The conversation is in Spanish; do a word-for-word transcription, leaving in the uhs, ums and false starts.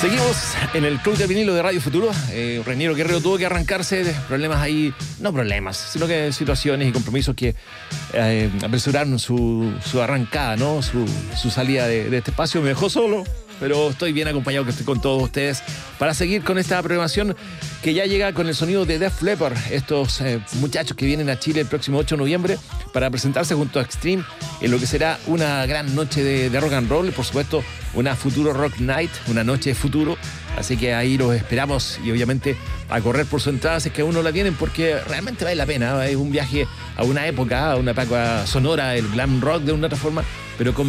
Seguimos en el Club de Vinilo de Radio Futuro. Eh, Reniero Guerrero tuvo que arrancarse de problemas ahí, no problemas, sino que situaciones y compromisos que eh, apresuraron su, su arrancada, ¿no? Su, su salida de, de este espacio. Me dejó solo, pero estoy bien acompañado, que estoy con todos ustedes para seguir con esta programación que ya llega con el sonido de Def Leppard, estos eh, muchachos que vienen a Chile el próximo ocho de noviembre para presentarse junto a Extreme en lo que será una gran noche de, de rock and roll, por supuesto una Futuro Rock Night, una noche de futuro, así que ahí los esperamos y obviamente a correr por su entrada si es que aún no la tienen, porque realmente vale la pena, es un viaje a una época, a una época sonora, el glam rock de una otra forma, pero con